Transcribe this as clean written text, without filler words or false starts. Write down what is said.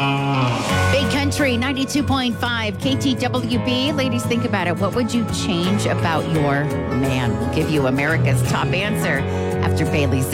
Big Country 92.5 KTWB. Ladies, think about it. What would you change about your man? We'll give you America's top answer after Bailey's